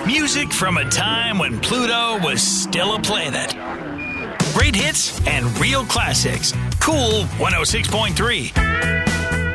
Music from a time when Pluto was still a planet. Great hits and real classics. Cool 106.3.